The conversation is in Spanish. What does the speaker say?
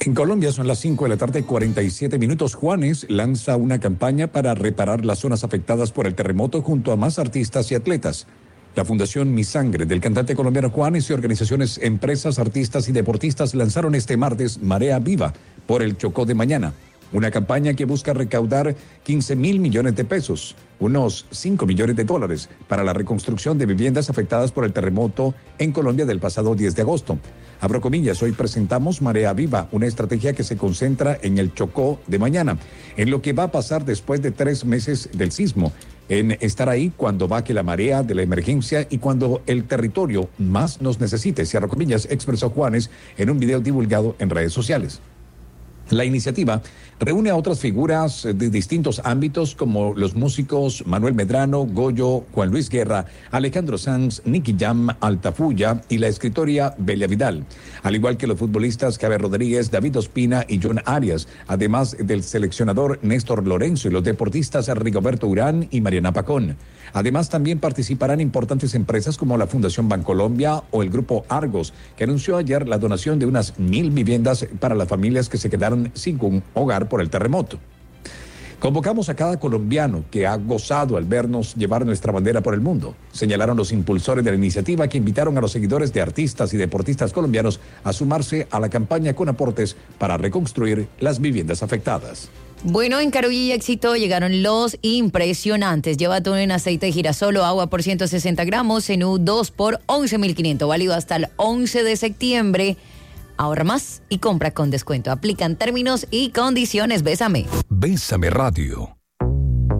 En Colombia son las 5 de la tarde, 47 minutos. Juanes lanza una campaña para reparar las zonas afectadas por el terremoto junto a más artistas y atletas. La Fundación Mi Sangre del cantante colombiano Juanes y organizaciones, empresas, artistas y deportistas lanzaron este martes Marea Viva por el Chocó de mañana. Una campaña que busca recaudar 15.000 millones de pesos, unos 5 millones de dólares, para la reconstrucción de viviendas afectadas por el terremoto en Colombia del pasado 10 de agosto. Abro comillas, hoy presentamos Marea Viva, una estrategia que se concentra en el Chocó de mañana, en lo que va a pasar después de 3 meses del sismo, en estar ahí cuando baje la marea de la emergencia y cuando el territorio más nos necesite, cierro comillas, expresó Juanes en un video divulgado en redes sociales. La iniciativa reúne a otras figuras de distintos ámbitos como los músicos Manuel Medrano, Goyo, Juan Luis Guerra, Alejandro Sanz, Nicky Jam, Altafulla y la escritora Belia Vidal, al igual que los futbolistas Javier Rodríguez, David Ospina y John Arias, además del seleccionador Néstor Lorenzo y los deportistas Rigoberto Urán y Mariana Pacón. Además, también participarán importantes empresas como la Fundación Bancolombia o el Grupo Argos, que anunció ayer la donación de unas 1.000 viviendas para las familias que se quedaron sin un hogar por el terremoto. Convocamos a cada colombiano que ha gozado al vernos llevar nuestra bandera por el mundo, señalaron los impulsores de la iniciativa, que invitaron a los seguidores de artistas y deportistas colombianos a sumarse a la campaña con aportes para reconstruir las viviendas afectadas. Bueno, en Carolla y Éxito llegaron los impresionantes. Lleva atún en aceite de girasol o agua por 160 gramos, en U2 por 11.500, válido hasta el 11 de septiembre. Ahorra más y compra con descuento. Aplican términos y condiciones. Bésame. Bésame Radio.